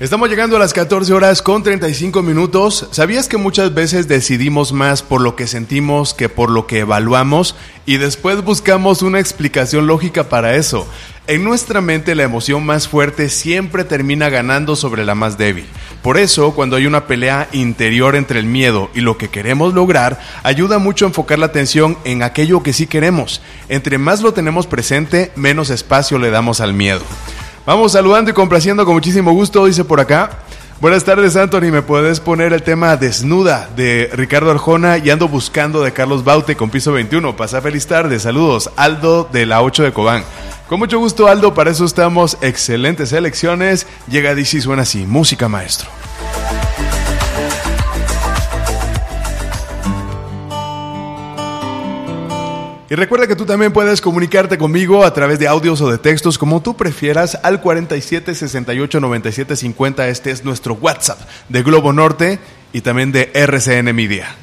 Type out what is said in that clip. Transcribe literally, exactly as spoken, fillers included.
Estamos llegando a las catorce horas con treinta y cinco minutos. ¿Sabías que muchas veces decidimos más por lo que sentimos que por lo que evaluamos? Y después buscamos una explicación lógica para eso. En nuestra mente la emoción más fuerte siempre termina ganando sobre la más débil. Por eso, cuando hay una pelea interior entre el miedo y lo que queremos lograr, ayuda mucho a enfocar la atención en aquello que sí queremos. Entre más lo tenemos presente, menos espacio le damos al miedo. Vamos saludando y complaciendo con muchísimo gusto, dice por acá. Buenas tardes, Anthony, ¿me puedes poner el tema Desnuda de Ricardo Arjona y Ando Buscando de Carlos Baute con Piso veintiuno? Pasa feliz tarde, saludos, Aldo de la ocho de Cobán. Con mucho gusto, Aldo, para eso estamos, excelentes elecciones. Llega D C y suena así, música maestro. Y recuerda que tú también puedes comunicarte conmigo a través de audios o de textos, como tú prefieras, al cuarenta y siete, sesenta y ocho, noventa y siete, cincuenta. Este es nuestro WhatsApp de Globo Norte y también de R C N Media.